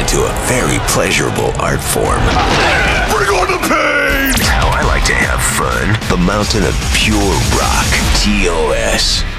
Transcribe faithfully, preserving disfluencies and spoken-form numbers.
into a very pleasurable art form. Bring on the pain! How I like to have fun. The mountain of pure rock. T O S.